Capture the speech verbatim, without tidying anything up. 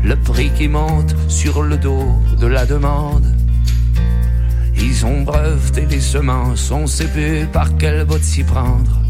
le prix qui monte sur le dos de la demande. Ils ont breveté les semences, on sait plus par quel bout s'y prendre.